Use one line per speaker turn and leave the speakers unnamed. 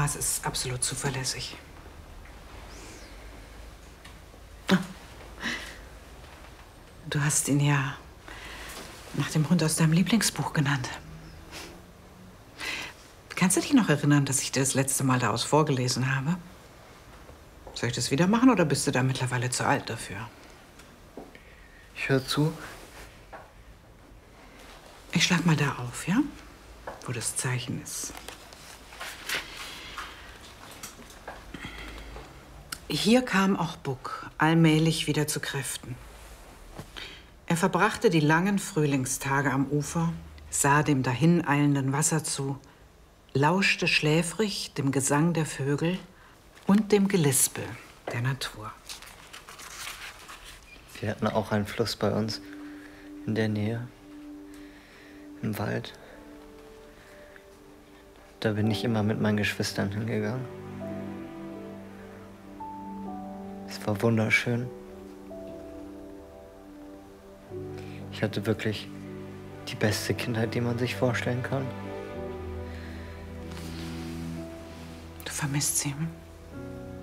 Lars ist absolut zuverlässig. Du hast ihn ja nach dem Hund aus deinem Lieblingsbuch genannt. Kannst du dich noch erinnern, dass ich dir das letzte Mal daraus vorgelesen habe? Soll ich das wieder machen oder bist du da mittlerweile zu alt dafür?
Ich höre zu.
Ich schlag mal da auf, ja? Wo das Zeichen ist. Hier kam auch Buck allmählich wieder zu Kräften. Er verbrachte die langen Frühlingstage am Ufer, sah dem dahineilenden Wasser zu, lauschte schläfrig dem Gesang der Vögel und dem Gelispel der Natur.
Wir hatten auch einen Fluss bei uns in der Nähe, im Wald. Da bin ich immer mit meinen Geschwistern hingegangen. Es war wunderschön. Ich hatte wirklich die beste Kindheit, die man sich vorstellen kann.
Du vermisst sie, hm?